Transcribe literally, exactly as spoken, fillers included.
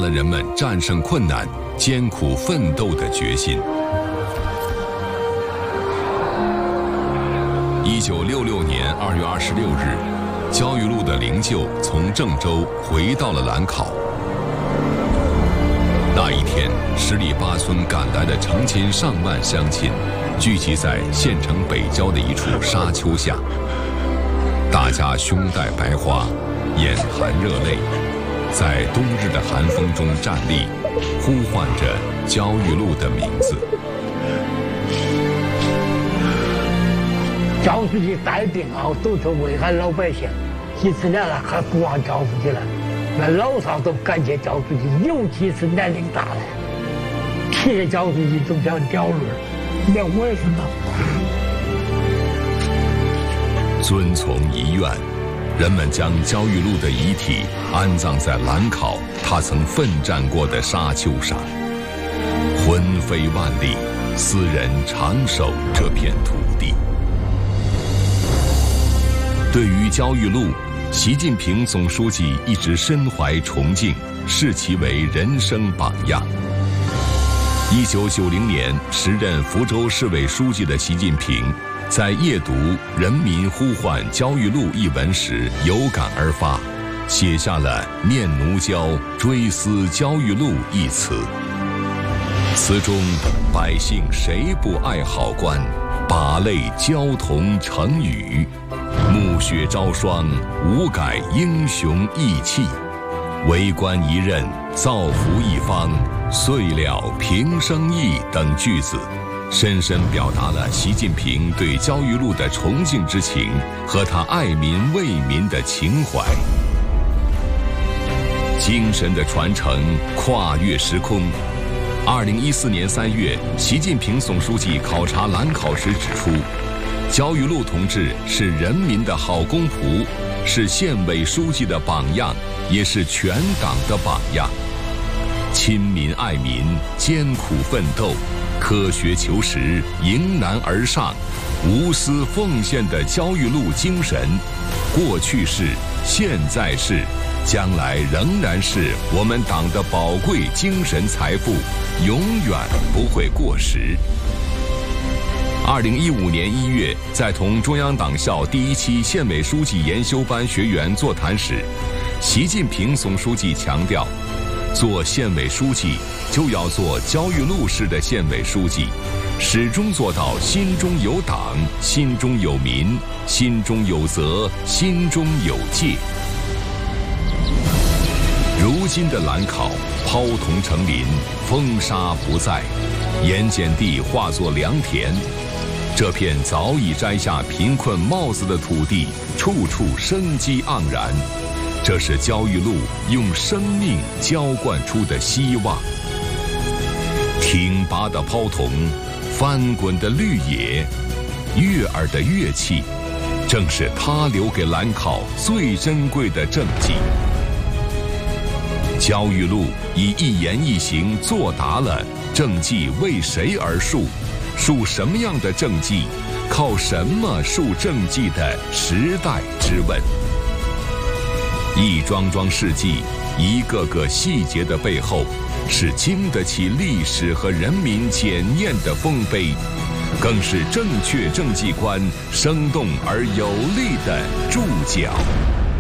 了人们战胜困难、艰苦奋斗的决心。一九六六年二月二十六日，焦裕禄的灵柩从郑州回到了兰考。那一天，十里八村赶来的成千上万乡亲，聚集在县城北郊的一处沙丘下。大家胸带白花，眼含热泪，在冬日的寒风中站立，呼唤着焦裕禄的名字。 焦书记带病号都是为俺老百姓，几十年了还不忘焦书记了。那老少都感谢焦书记，尤其是年龄大的，提着焦书记都想掉泪。那我也是呢。 遵从遗愿，人们将焦裕禄的遗体安葬在兰考他曾奋战过的沙丘上。魂飞万里，斯人长守这片土地。对于焦裕禄，习近平总书记一直深怀崇敬，视其为人生榜样。一九九零年，时任福州市委书记的习近平，在夜读《人民呼唤焦裕禄》一文时有感而发，写下了《念奴娇·追思焦裕禄》一词。词中，百姓谁不爱好官？把泪交同成雨。暮雪朝霜，无改英雄义气；为官一任，造福一方，遂了平生意等句子，深深表达了习近平对焦裕禄的崇敬之情和他爱民为民的情怀。精神的传承跨越时空。二零一四年三月，习近平总书记考察兰考时指出，焦裕禄同志是人民的好公仆，是县委书记的榜样，也是全党的榜样。亲民爱民，艰苦奋斗，科学求实，迎难而上，无私奉献的焦裕禄精神，过去是，现在是，将来仍然是我们党的宝贵精神财富，永远不会过时。二零一五年一月，在同中央党校第一期县委书记研修班学员座谈时，习近平总书记强调，做县委书记就要做焦裕禄式的县委书记，始终做到心中有党，心中有民，心中有责，心中有戒。如今的兰考抛桐成林，风沙不再，盐碱地化作良田，这片早已摘下贫困帽子的土地，处处生机盎然。这是焦裕禄用生命浇灌出的希望。挺拔的抛桐，翻滚的绿野，悦耳的乐器，正是他留给兰考最珍贵的政绩。焦裕禄以一言一行作答了政绩为谁而树，树什么样的政绩，靠什么树政绩的时代之问。一桩桩事迹，一个个细节的背后，是经得起历史和人民检验的丰碑，更是正确政绩观生动而有力的注脚。